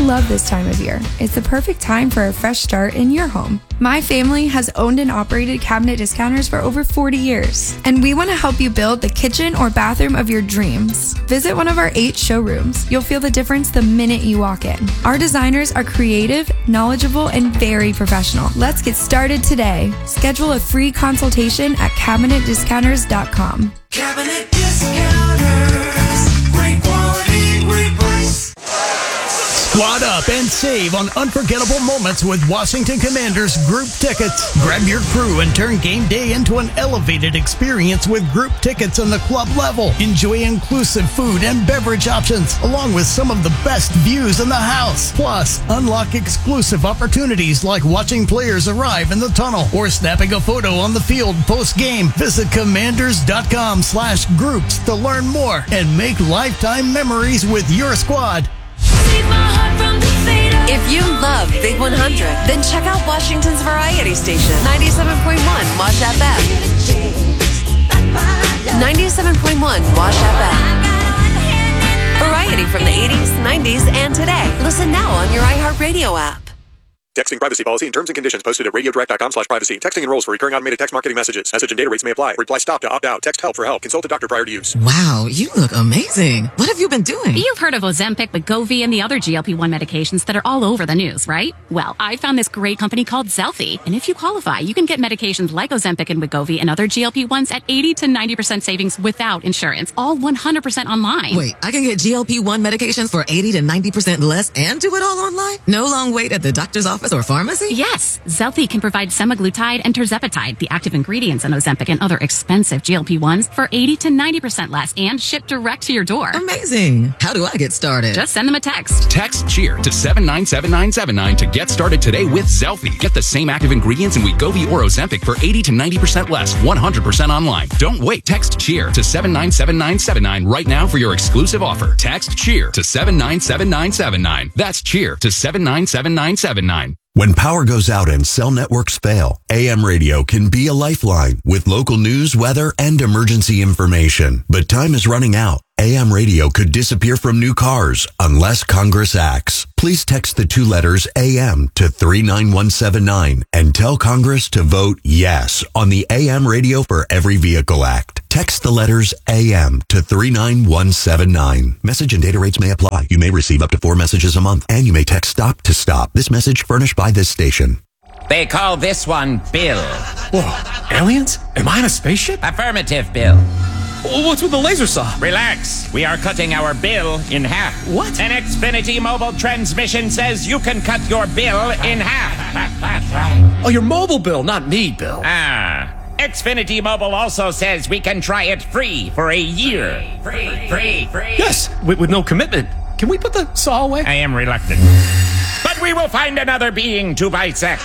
love this time of year. It's the perfect time for a fresh start in your home. My family has owned and operated Cabinet Discounters for over 40 years, and we want to help you build the kitchen or bathroom of your dreams. Visit one of our 8 showrooms. You'll feel the difference the minute you walk in. Our designers are creative, knowledgeable, and very professional. Let's get started today. Schedule a free consultation at CabinetDiscounters.com. Cabinet Discounters. Great quality, great price. Squad up and save on unforgettable moments with Washington Commanders group tickets. Grab your crew and turn game day into an elevated experience with group tickets on the club level. Enjoy inclusive food and beverage options, along with some of the best views in the house. Plus, unlock exclusive opportunities like watching players arrive in the tunnel or snapping a photo on the field post-game. Visit commanders.com/groups to learn more and make lifetime memories with your squad. If you love Big 100, then check out Washington's variety station, 97.1 Wash FM. 97.1 Wash FM. Variety from the 80s, 90s, and today. Listen now on your iHeartRadio app. Texting privacy policy and terms and conditions posted at radiodirect.com/privacy. Texting enrolls for recurring automated text marketing messages. Message and data rates may apply. Reply stop to opt out. Text help for help. Consult a doctor prior to use. Wow, you look amazing. What have you been doing? You've heard of Ozempic, Wegovy, and the other GLP-1 medications that are all over the news, right? Well, I found this great company called Zelfie, and if you qualify, you can get medications like Ozempic and Wegovy and other GLP-1s at 80 to 90% savings without insurance, all 100% online. Wait, I can get GLP-1 medications for 80 to 90% less and do it all online? No long wait at the doctor's office or pharmacy? Yes, Zelfie can provide semaglutide and tirzepatide, the active ingredients in Ozempic and other expensive GLP-1s, for 80 to 90% less and shipped direct to your door. Amazing. How do I get started? Just send them a text. Text CHEER to 797979 to get started today with Zelfie. Get the same active ingredients in Wegovy or Ozempic for 80 to 90% less, 100% online. Don't wait. Text CHEER to 797979 right now for your exclusive offer. Text CHEER to 797979. That's CHEER to 797979. When power goes out and cell networks fail, AM radio can be a lifeline with local news, weather, and emergency information. But time is running out. AM radio could disappear from new cars unless Congress acts. Please text the 2 letters AM to 39179 and tell Congress to vote yes on the AM Radio for Every Vehicle Act. Text the letters AM to 39179. Message and data rates may apply. You may receive up to 4 messages a month, and you may text STOP to STOP. This message furnished by this station. They call this one Bill. Whoa, aliens? Am I in a spaceship? Affirmative, Bill. What's with the laser saw? Relax. We are cutting our bill in half. What? An Xfinity mobile transmission says you can cut your bill in half. Oh, your mobile bill, not me, Bill. Xfinity Mobile also says we can try it free for a year. Free. Yes, with no commitment. Can we put the saw away? I am reluctant. But we will find another being to bisect.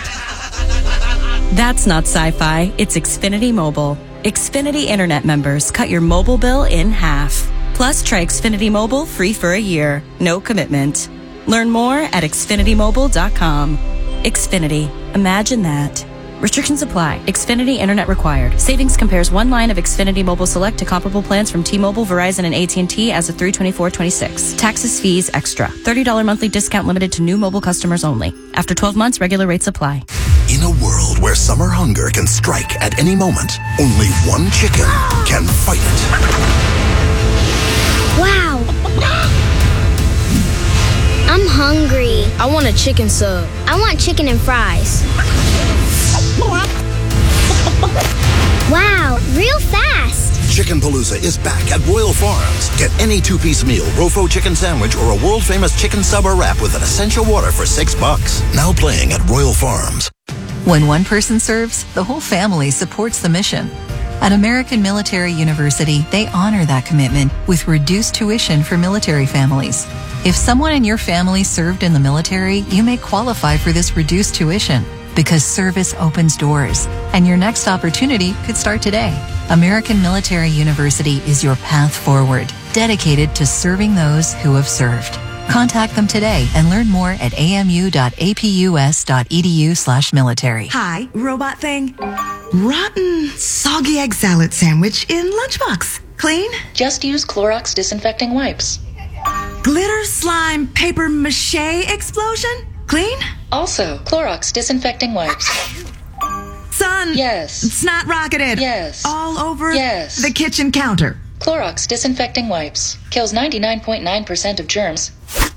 That's not sci-fi. It's Xfinity Mobile. Xfinity Internet members cut your mobile bill in half. Plus, try Xfinity Mobile free for a year. No commitment. Learn more at xfinitymobile.com. Xfinity. Imagine that. Restrictions apply. Xfinity Internet required. Savings compares one line of Xfinity Mobile Select to comparable plans from T-Mobile, Verizon, and AT&T as of 3/24/26. Taxes, fees, extra. $30 monthly discount limited to new mobile customers only. After 12 months, regular rates apply. In a world where summer hunger can strike at any moment, only one chicken can fight it. Wow. I'm hungry. I want a chicken sub. I want chicken and fries. Wow, real fast. Chicken Palooza is back at Royal Farms. Get any 2-piece meal, Rofo chicken sandwich, or a world-famous chicken sub or wrap with an essential water for $6. Now playing at Royal Farms. When one person serves, the whole family supports the mission. At American Military University, they honor that commitment with reduced tuition for military families. If someone in your family served in the military, you may qualify for this reduced tuition because service opens doors, and your next opportunity could start today. American Military University is your path forward, dedicated to serving those who have served. Contact them today and learn more at amu.apus.edu/military. Hi, robot thing. Rotten, soggy egg salad sandwich in lunchbox. Clean? Just use Clorox disinfecting wipes. Glitter slime slime paper mache explosion? Clean? Also, Clorox disinfecting wipes. Son! Yes. Snot rocketed! Yes. All over Yes. the kitchen counter. Clorox disinfecting wipes. Kills 99.9% of germs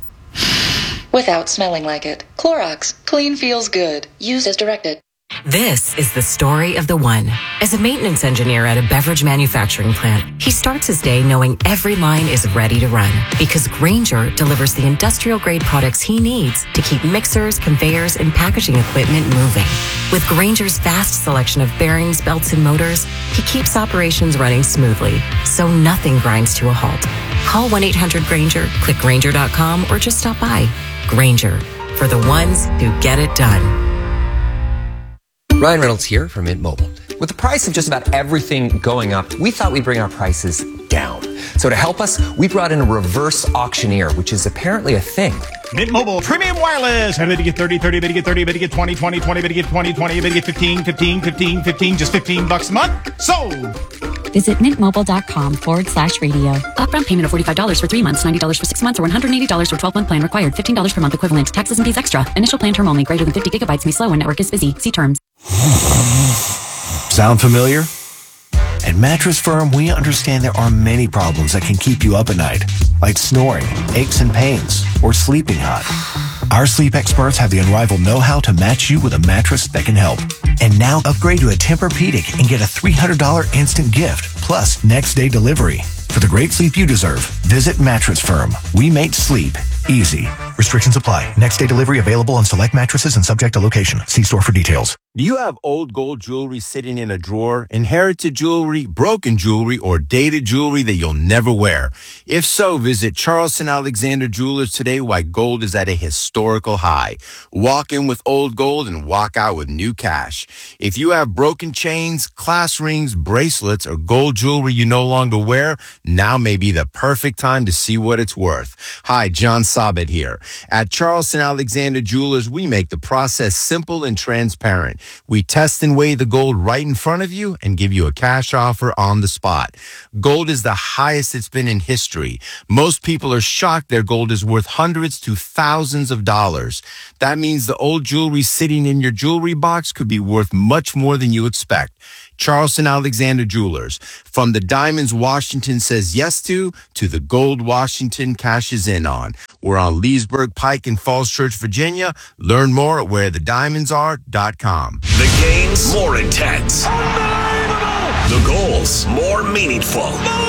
without smelling like it. Clorox. Clean feels good. Use as directed. This is the story of the one. As a maintenance engineer at a beverage manufacturing plant, he starts his day knowing every line is ready to run because Grainger delivers the industrial-grade products he needs to keep mixers, conveyors, and packaging equipment moving. With Grainger's vast selection of bearings, belts, and motors, he keeps operations running smoothly, so nothing grinds to a halt. Call 1-800-GRAINGER, click Grainger.com, or just stop by. Grainger, for the ones who get it done. Ryan Reynolds here from Mint Mobile. With the price of just about everything going up, we thought we'd bring our prices down. So to help us, we brought in a reverse auctioneer, which is apparently a thing. Mint Mobile Premium Wireless. How to get 30, 30, better get 30, better get 20, 20, 20, better get 20, 20, better get 15, 15, 15, 15, just $15 a month. Sold! Visit mintmobile.com/radio. Upfront payment of $45 for 3 months, $90 for 6 months, or $180 for 12-month plan required. $15 per month equivalent. Taxes and fees extra. Initial plan term only. Greater than 50 gigabytes may slow when network is busy. See terms. Sound familiar? At Mattress Firm, we understand there are many problems that can keep you up at night, like snoring, aches and pains, or sleeping hot. Our sleep experts have the unrivaled know-how to match you with a mattress that can help. And now upgrade to a Tempur-Pedic and get a $300 instant gift, plus next-day delivery. For the great sleep you deserve, visit Mattress Firm. We make sleep easy. Restrictions apply. Next-day delivery available on select mattresses and subject to location. See store for details. Do you have old gold jewelry sitting in a drawer, inherited jewelry, broken jewelry, or dated jewelry that you'll never wear? If so, visit Charleston Alexander Jewelers today while gold is at a historical high. Walk in with old gold and walk out with new cash. If you have broken chains, class rings, bracelets, or gold jewelry you no longer wear, now may be the perfect time to see what it's worth. Hi, John Sabet here. At Charleston Alexander Jewelers, we make the process simple and transparent. We test and weigh the gold right in front of you and give you a cash offer on the spot. Gold is the highest it's been in history. Most people are shocked their gold is worth hundreds to thousands of dollars. That means the old jewelry sitting in your jewelry box could be worth much more than you expect. Charleston Alexander Jewelers. From the diamonds Washington says yes to the gold Washington cashes in on. We're on Leesburg Pike in Falls Church, Virginia. Learn more at wherethediamondsare.com. The games more intense. The goals more meaningful.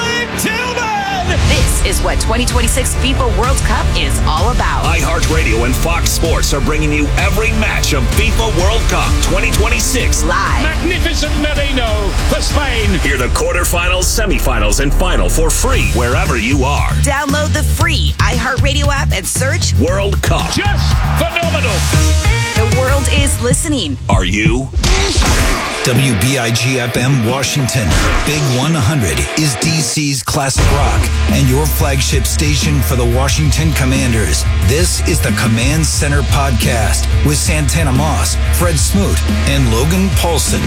This is what 2026 FIFA World Cup is all about. iHeartRadio and Fox Sports are bringing you every match of FIFA World Cup 2026 live. Magnificent Merino for Spain. Hear the quarterfinals, semifinals, and final for free wherever you are. Download the free iHeartRadio app and search World Cup. Just phenomenal. The world is listening. Are you? WBIG-FM Washington. Big 100 is DC's classic rock and your flagship station for the Washington Commanders. This is the Command Center Podcast with Santana Moss, Fred Smoot, and Logan Paulson.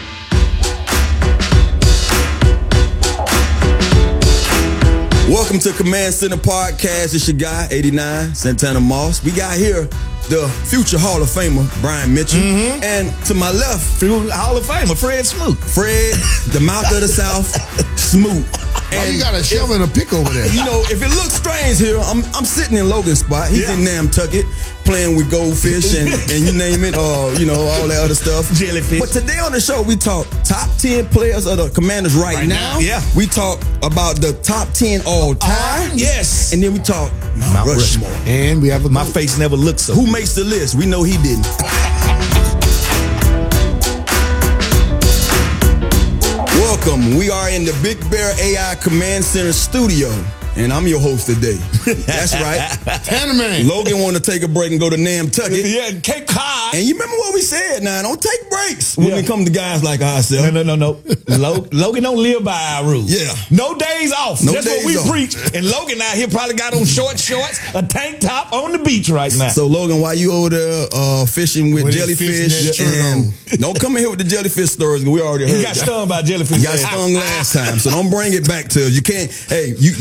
Welcome to Command Center Podcast. It's your guy, 89, Santana Moss. We got here the future Hall of Famer, Brian Mitchell. And to my left, Hall of Famer, Fred Smoot. Fred, the mouth of the South, Smoot. And you got a shovel and a pick over there. You know, if it looks strange here, I'm sitting in Logan's spot. He's in Nantucket playing with goldfish and you name it, all that other stuff. Jellyfish. But today on the show, we talk top 10 players of the Commanders right now. Yeah. We talk about the top 10 all time. Yes. And then we talk Mount Rushmore. And we have My face never looks so. Who makes the list? We know he didn't. Welcome. We are in the Big Bear AI Command Center studio. And I'm your host today. That's right. Tannerman. Logan want to take a break and go to Nantucket. Yeah, Cape Cod. And you remember what we said now, don't take breaks when it come to guys like ourselves. No. Logan don't live by our rules. Yeah. No days off. That's what we off. preach. And Logan out here probably got on short shorts, a tank top on the beach right now. So Logan, why you over there fishing with jellyfish? And don't come in here with the jellyfish stories. We already heard. He got stung by jellyfish. He got stung last time, so don't bring it back to us. You can't. Hey, you fool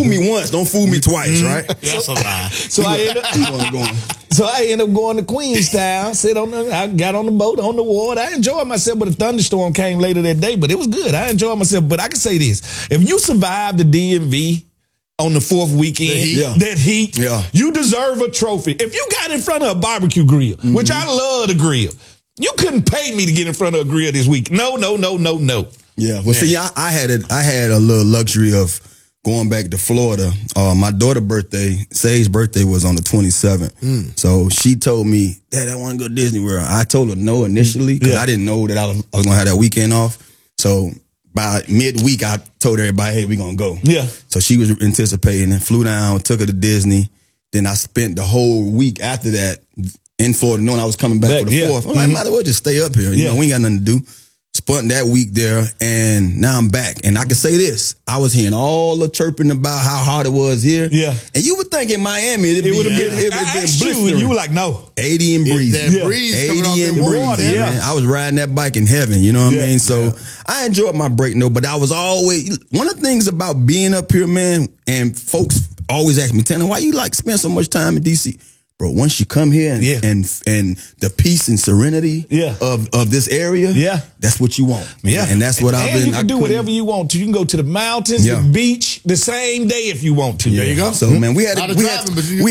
me once, don't fool me twice, right? That's a lie. So I ended up going to Queenstown. I got on the boat on the water. I enjoyed myself, but a thunderstorm came later that day. But it was good. I enjoyed myself. But I can say this: if you survive the DMV on the 4th weekend, that heat, you deserve a trophy. If you got in front of a barbecue grill, which I love the grill, you couldn't pay me to get in front of a grill this week. No. Yeah. Well, see, I had a little luxury of going back to Florida. My daughter's birthday, Sage's birthday, was on the 27th. So she told me, Dad, I want to go to Disney World. I told her no initially because I didn't know that I was going to have that weekend off. So by midweek, I told everybody, hey, we're going to go. Yeah. So she was anticipating and flew down, took her to Disney. Then I spent the whole week after that in Florida, knowing I was coming back for the 4th. I'm like, might as well just stay up here. You know, we ain't got nothing to do. Spent that week there, and now I'm back. And I can say this: I was hearing all the chirping about how hard it was here. Yeah. And you would think in Miami it would have been blistering. You were like, no, 80 and breezy. That breeze 80 and breezy. Man. I was riding that bike in heaven. You know what I mean? So I enjoyed my break, but I was always one of the things about being up here, man. And folks always ask me, Tanner, why you like spend so much time in DC? Bro, once you come here and the peace and serenity of this area, that's what you want. Yeah. And that's what I've been. You can do whatever you want to. You can go to the mountains, the beach, the same day if you want to. There you go. So, man, we had a blast.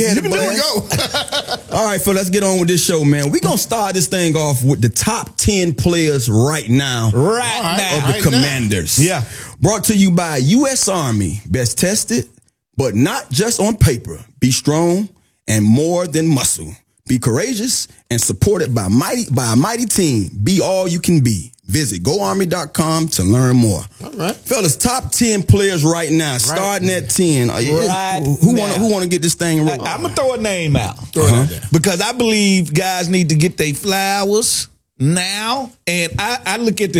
All right, let's get on with this show, man. We're going to start this thing off with the top 10 players right now. Of the Commanders. Yeah. Brought to you by U.S. Army. Best tested, but not just on paper. Be strong and more than muscle. Be courageous and supported by a mighty team. Be all you can be. Visit GoArmy.com to learn more. All right. Fellas, top 10 players right now, starting at 10. Who want to get this thing rolling? I'm going to throw a name out. Because I believe guys need to get their flowers now. And I look at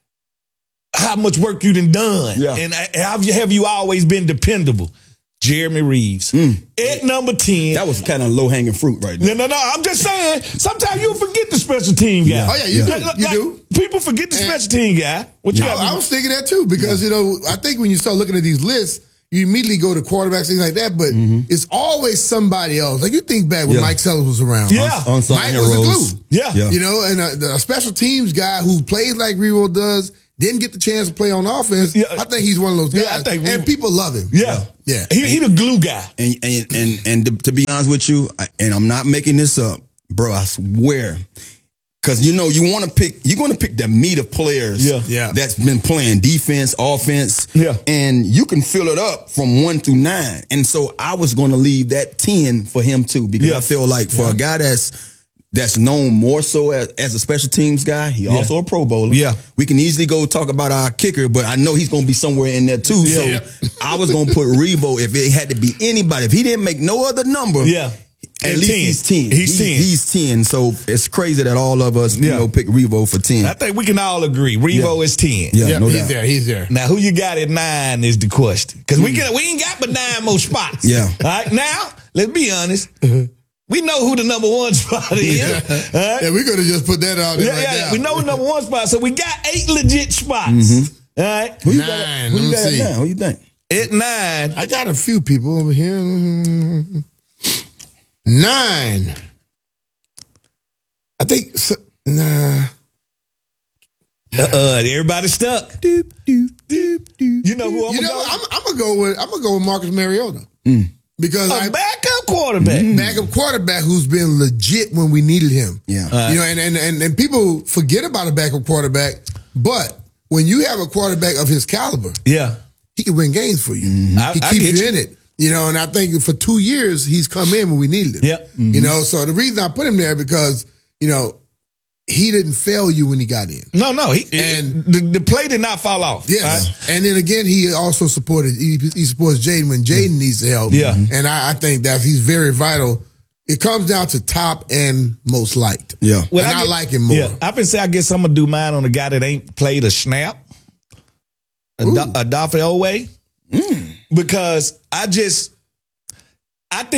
how much work you done. Yeah. And have you always been dependable? Jeremy Reeves. At number 10. That was kind of low-hanging fruit right there. No. I'm just saying, sometimes you'll forget the special team guy. Oh, yeah, you do. People forget the special team guy. I was thinking that, too, because, I think when you start looking at these lists, you immediately go to quarterbacks, things like that, but it's always somebody else. Like, you think back when Mike Sellers was around. Yeah. Mike was the glue. Yeah. And a special teams guy who plays like Revo does, didn't get the chance to play on offense. Yeah. I think he's one of those guys. And people love him. Yeah. He the glue guy. And to be honest with you, and I'm not making this up, bro, I swear. Because you're going to pick the meat of players that's been playing defense, offense, and you can fill it up from 1 through 9. And so I was going to leave that 10 for him too, because I feel like for a guy that's known more so as a special teams guy, he also a Pro Bowler. Yeah, we can easily go talk about our kicker, but I know he's going to be somewhere in there too. So I was going to put Revo if it had to be anybody. If he didn't make no other number, at least 10. He's 10. He's 10. So it's crazy that all of us, pick Revo for 10. I think we can all agree Revo is 10. Yeah, no doubt. He's there. Now, who you got at 9 is the question. Because we ain't got but 9 more spots. Yeah. All right, now, let's be honest. We know who the number 1 spot is. Yeah, we could have just put that out there right now. We know the number 1 spot. So we got 8 legit spots. All right. Who you got at 9? Who you think? At 9. I got a few people over here. 9. I think everybody's stuck. You know who I'm gonna go with? I'm gonna go with Marcus Mariota. Because backup quarterback. Backup quarterback who's been legit when we needed him. Yeah. And people forget about a backup quarterback, but when you have a quarterback of his caliber, he can win games for you. He keeps you in it. And I think for 2 years he's come in when we needed him. Yep. So the reason I put him there because, he didn't fail you when he got in. No. The play did not fall off. Yes. Right? And then again, he also supports Jaden when Jaden needs help. Yeah. And I think that he's very vital. It comes down to top and most liked. Yeah. Well, I like him more. Yeah. I say I guess I'm going to do mine on a guy that ain't played a snap. Odafe Oweh. Because I think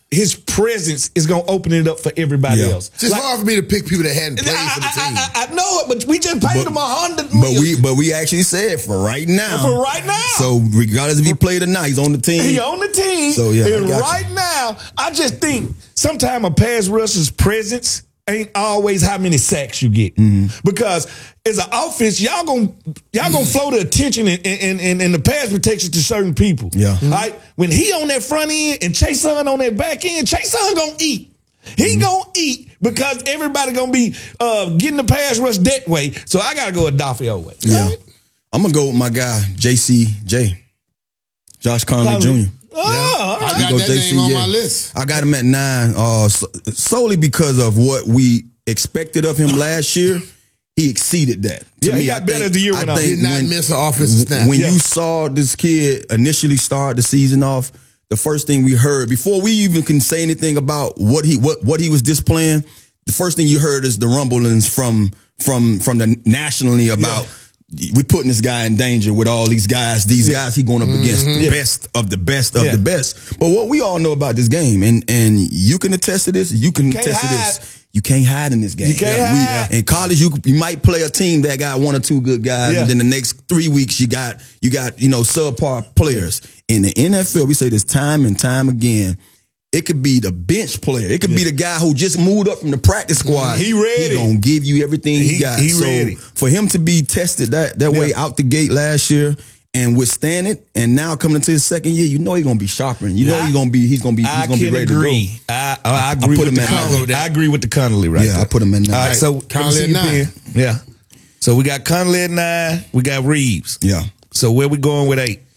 his presence is going to open it up for everybody else. It's just hard for me to pick people that hadn't played for the team. I know it, but we just paid him $100 million. But we actually said for right now. For right now. So regardless if he played or not, he's on the team. He on the team. So yeah, and right now, I just think sometimes a pass rusher's presence ain't always how many sacks you get. Because as an offense, y'all gonna flow the attention and the pass protection to certain people. Yeah. Right? When he on that front end and Chase Young on that back end, Chase Young gonna eat. He gonna eat because everybody gonna be getting the pass rush that way. So I gotta go with Adolfo way. Yeah. Right? I'm gonna go with my guy, JCJ. Josh Conley Jr. I got that name on my list. I got him at 9, solely because of what we expected of him last year. He exceeded that. To me, he got better as the year went on. He did not miss an offensive snap. When you saw this kid initially start the season off, the first thing we heard, before we even can say anything about what he was displaying, the first thing you heard is the rumblings from the nationally about we putting this guy in danger with all these guys. These guys he going up against the best of the best of the best. But what we all know about this game, and you can attest to this, you can attest to this. You can't hide in this game. You can't hide. In college, you might play a team that got 1 or 2 good guys, and then the next 3 weeks you got subpar players. In the NFL, we say this time and time again. It could be the bench player. It could be the guy who just moved up from the practice squad. He ready. He gonna give you everything he got. He so ready. For him to be tested that way out the gate last year and withstand it, and now coming into his second year, you know he's gonna be sharper. You know he's gonna be ready to go. I agree with the Connolly. I agree with the Connolly right there. I put him in 9. All right, so Connolly at 9. Yeah. So we got Connolly at 9. We got Reeves. Yeah. So where we going with 8?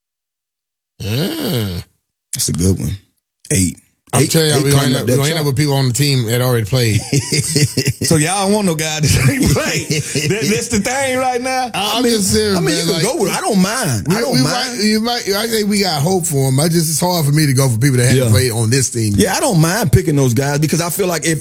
That's a good one. 8. I'm telling you, we're going to end up with people on the team that already played. So y'all don't want no guy that ain't played. That's the thing right now. I'm just serious, man. You can go with it. I don't mind. I think we got hope for him. It's hard for me to go for people that haven't played on this team. Yeah, I don't mind picking those guys because I feel like if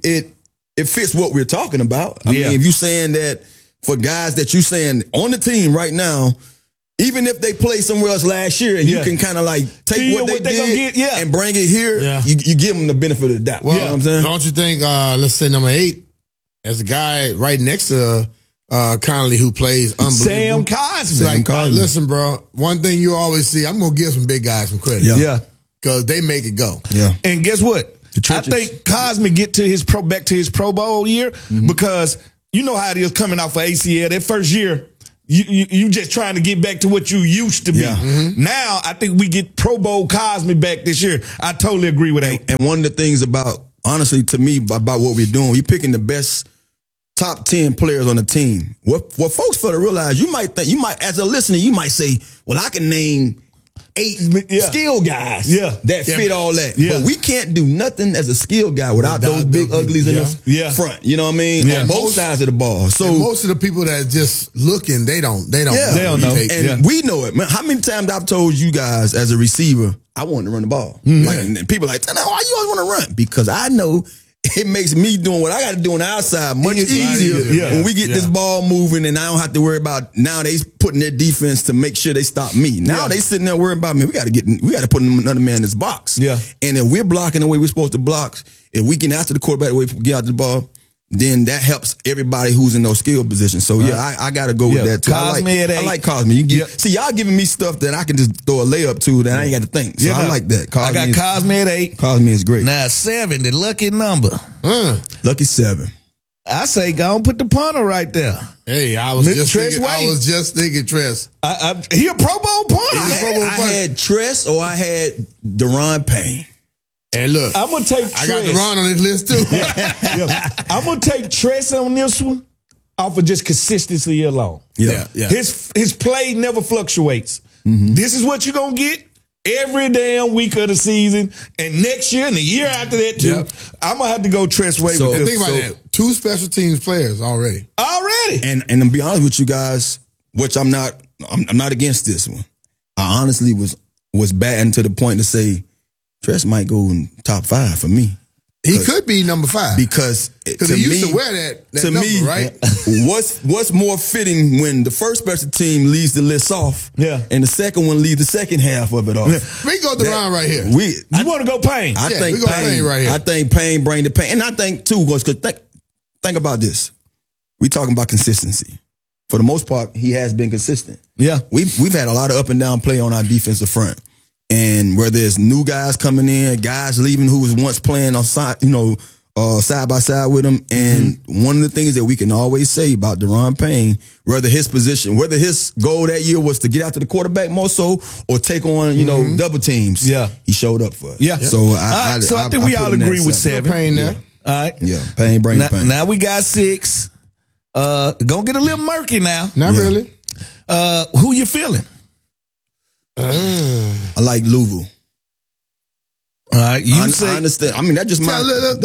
it fits what we're talking about. I mean, if you saying that for guys that you saying on the team right now, even if they play somewhere else last year and you can kind of like take what they did and bring it here, you give them the benefit of the doubt. Well, you know what I'm saying? Don't you think, let's say number 8, as a guy right next to Connolly who plays unbelievable. Sam Cosmi. Listen, bro, one thing you always see, I'm going to give some big guys some credit. Yeah. Because they make it go. Yeah. And guess what? I think Cosmi get to back to his Pro Bowl year because you know how it is coming off of ACL. That first year, you just trying to get back to what you used to be. Now, I think we get Pro Bowl Cosmi back this year. I totally agree with that. And one of the things about, honestly, to me, about what we're doing, we're picking the best top 10 players on the team. What folks fail to realize, you might as a listener, you might say, well, I can name 8 skill guys that fit all that. But we can't do nothing as a skill guy without those big uglies in the front. You know what I mean? On both sides of the ball. So most of the people that just looking, they don't know. And we know it, man. How many times I've told you guys as a receiver, I want to run the ball. Like, and people are like, why you always want to run? Because I know it makes me doing what I got to do on the outside much easier when we get this ball moving, and I don't have to worry about now they putting their defense to make sure they stop me. Now they sitting there worrying about me. We got to put another man in this box. Yeah. And if we're blocking the way we're supposed to block, if we can answer the quarterback the way we get out the ball, then that helps everybody who's in those skill positions. So I got to go with that too. I like Cosmi. See, y'all giving me stuff that I can just throw a layup to that I ain't got to think. So I like that. I got Cosmi at 8. Cosmi is great. Now 7, the lucky number. Lucky 7. I say go and put the punter right there. Hey, I was just thinking Tress. He a Pro Bowl punter. I had Tress or I had Deron Payne. And look, I'm gonna take. I got Deron on this list too. I'm gonna take Tress on this one off of just consistency alone. His play never fluctuates. This is what you're gonna get every damn week of the season, and next year and the year after that too. I'm gonna have to go Tress Way. So think about that. 2 special teams players already. And to be honest with you guys, which I'm not against this one. I honestly was batting to the point to say Tress might go in top 5 for me. He could be number 5 because he used to wear that to number, me, right? what's more fitting when the first special team leads the list off, and the second one leads the second half of it off. We go Deron right here. You want to go Payne? I think we go Payne right here. I think Payne bring the pain, and I think too, because think about this. We talking about consistency. For the most part, he has been consistent. Yeah, we've had a lot of up and down play on our defensive front. And where there's new guys coming in, guys leaving who was once playing on side, side by side with him. And one of the things that we can always say about Deron Payne, whether his goal that year was to get after the quarterback more so, or take on double teams. Yeah, he showed up for it. Yeah. So I think we all agree with 7. Payne there. All right. Yeah, Payne bring the pain. Now we got 6. Gonna get a little murky now. Not really. Who you feeling? I like Louisville. All right, I understand. I mean, that just my.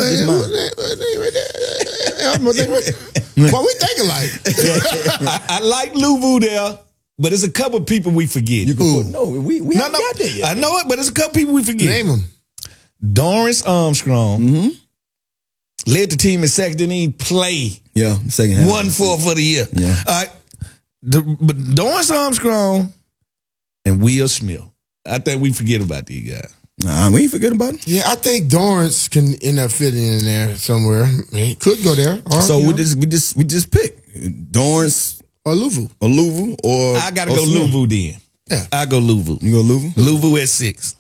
What we thinking like? I like Louisville there, but there's a couple people we forget. We haven't got there yet. I know it, but there's a couple people we forget. Name them. Dorrance Armstrong led the team in second, didn't even play. Yeah, second half. 1-4 for the year. Yeah. All right, but Dorrance Armstrong and Will Smith. I think we forget about these guys. Nah, we ain't forget about him. Yeah, I think Dorrance can end up fitting in there somewhere. He could go there. Or, we just pick Dorrance or Louisville. Or I gotta go Louisville then. Yeah. I go Louisville. You go Louisville? Louisville at 6.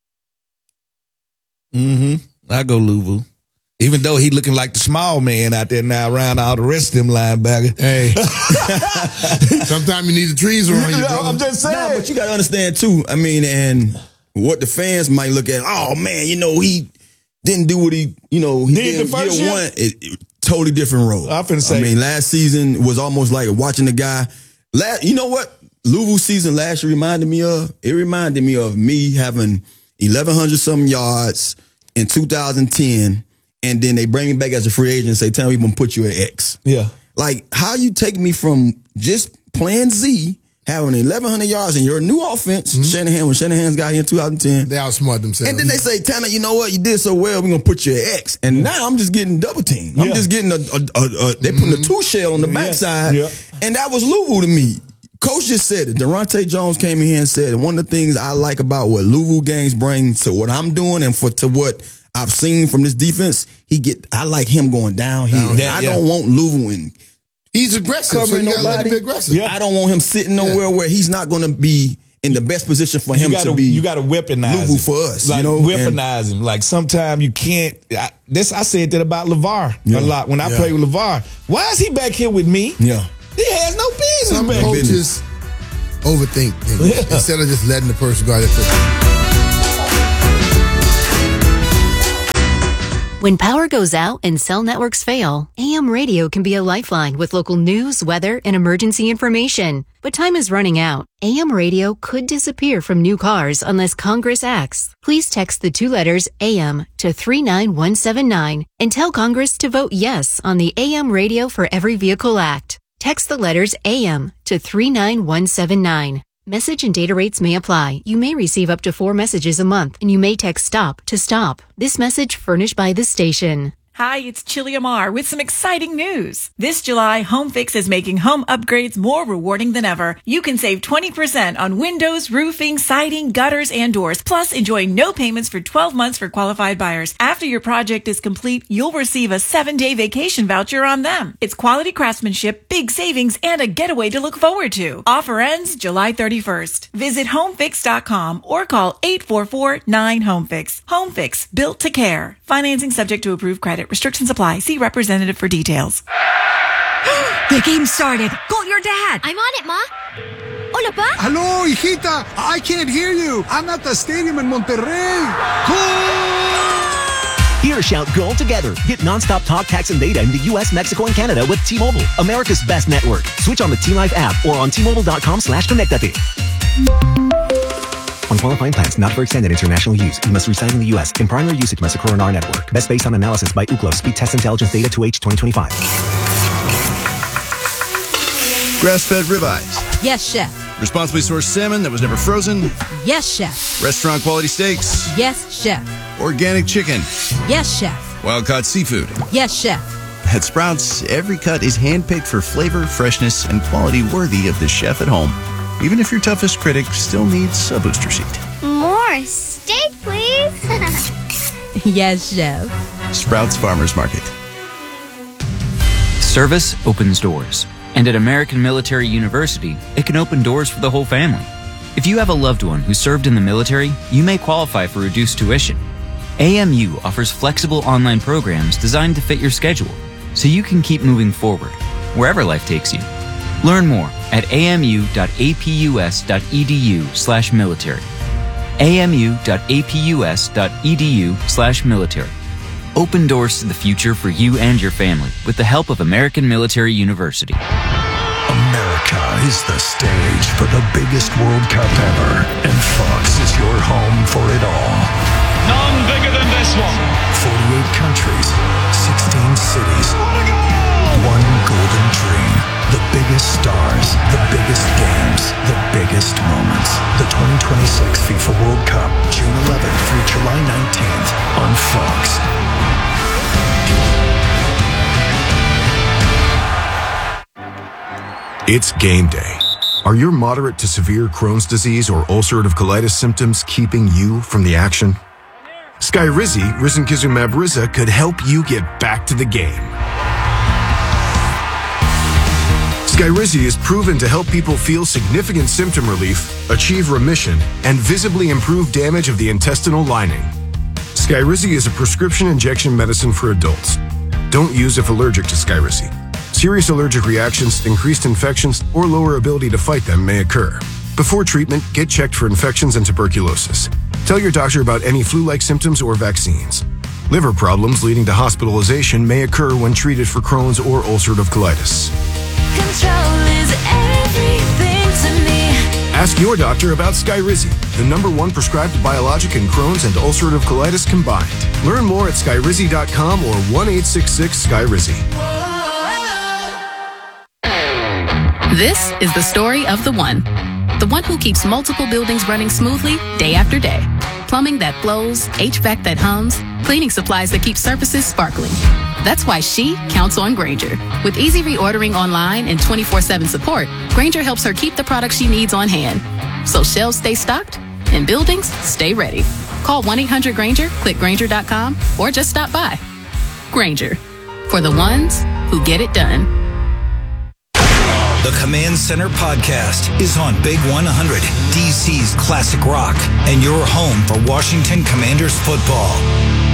I go Louisville. Even though he looking like the small man out there now around all the rest of them linebackers. Hey. Sometimes you need the trees around you, brother. I'm just saying. Nah, but you got to understand, too, I mean, and what the fans might look at, oh, man, he didn't do what he did the first year? One. Totally different role. I'm finna say. I mean, last season was almost like watching the guy. You know what Louisville season last year reminded me of? It reminded me of me having 1,100-something yards in 2010, and then they bring me back as a free agent and say, tell me we're going to put you at X. Yeah. Like, how you take me from just playing Z, having 1,100 yards in your new offense, when Shanahan's got here in 2010. They outsmart themselves. And then they say, Tanner, you know what? You did so well, we're going to put you at X. And now I'm just getting double teamed. I'm just getting they're putting a 2 shell on the backside. Yeah. And that was Louisville to me. Coach just said it. Durante Jones came in here and said, one of the things I like about what Louisville games bring to what I'm doing and to what I've seen from this defense, I like him going downhill. I don't want Louisville in. He's aggressive. Covering so nobody. Be aggressive. Yeah. I don't want him sitting nowhere where he's not going to be in the best position for him to be. You got to weaponize Louisville him. For us. Like, weaponize him. Like, sometimes you can't. I said that about LeVar a lot when I played with LeVar. Why is he back here with me? Yeah. He has no business. Some back coaches overthink things instead of just letting the person go out there. When power goes out and cell networks fail, AM radio can be a lifeline with local news, weather, and emergency information. But time is running out. AM radio could disappear from new cars unless Congress acts. Please text the 2 letters AM to 39179 and tell Congress to vote yes on the AM Radio for Every Vehicle Act. Text the letters AM to 39179. Message and data rates may apply. You may receive up to 4 messages a month, and you may text STOP to stop. This message furnished by the station. Hi, it's Chili Amar with some exciting news. This July, HomeFix is making home upgrades more rewarding than ever. You can save 20% on windows, roofing, siding, gutters, and doors. Plus, enjoy no payments for 12 months for qualified buyers. After your project is complete, you'll receive a 7-day vacation voucher on them. It's quality craftsmanship, big savings, and a getaway to look forward to. Offer ends July 31st. Visit homefix.com or call 844-9-HOMEFIX. HomeFix, built to care. Financing subject to approved credit. Restrictions apply. See representative for details. The game started. Call your dad. I'm on it, Ma. Hola, Pa. Hello, hijita. I can't hear you. I'm at the stadium in Monterrey. Here, shout goal together. Get nonstop talk, text, and data in the U.S., Mexico, and Canada with T-Mobile, America's best network. Switch on the T-Life app or on T-Mobile.com/connectate. On qualifying plans not for extended international use, you must reside in the U.S. In primary usage must occur on our network. Best based on analysis by Ookla. Speed Test Intelligence Data 2H 2025. Grass-fed ribeyes. Yes, chef. Responsibly sourced salmon that was never frozen. Yes, chef. Restaurant quality steaks. Yes, chef. Organic chicken. Yes, chef. wild-caught seafood. Yes, Chef. At Sprouts, every cut is handpicked for flavor, freshness, and quality worthy of the chef at home. Even if your toughest critic still needs a booster seat. More steak, please. Yes, Chef. Sprouts Farmers Market. Service opens doors. And at American Military University, it can open doors for the whole family. If you have a loved one who served in the military, you may qualify for reduced tuition. AMU offers flexible online programs designed to fit your schedule, so you can keep moving forward, wherever life takes you. Learn more at amu.apus.edu/military. amu.apus.edu/military. Open doors to the future for you and your family with the help of American Military University. America is the stage for the biggest World Cup ever, and Fox is your home for it all. None bigger than this one. 48 countries, 16 cities, one golden dream. The biggest stars, the biggest games, the biggest moments. The 2026 FIFA World Cup, June 11th through July 19th on Fox. It's game day. Are your moderate to severe Crohn's disease or ulcerative colitis symptoms keeping you from the action? Skyrizi, risankizumab Riza, could help you get back to the game. Skyrizi is proven to help people feel significant symptom relief, achieve remission, and visibly improve damage of the intestinal lining. Skyrizi is a prescription injection medicine for adults. Don't use if allergic to Skyrizi. Serious allergic reactions, increased infections, or lower ability to fight them may occur. Before treatment, get checked for infections and tuberculosis. Tell your doctor about any flu-like symptoms or vaccines. Liver problems leading to hospitalization may occur when treated for Crohn's or ulcerative colitis. Control is everything to me. Ask your doctor about Skyrizi, the #1 prescribed biologic in Crohn's and ulcerative colitis combined. Learn more at skyrizi.com or 1-866-SKYRIZI. This is the story of the one who keeps multiple buildings running smoothly day after day. Plumbing that flows, HVAC that hums, cleaning supplies that keep surfaces sparkling. That's why she counts on Grainger. With easy reordering online and 24/7 support, Grainger helps her keep the products she needs on hand. So shelves stay stocked and buildings stay ready. Call 1-800-GRAINGER, click Grainger.com, or just stop by. Grainger, for the ones who get it done. The Command Center podcast is on Big 100, DC's classic rock, and your home for Washington Commanders football.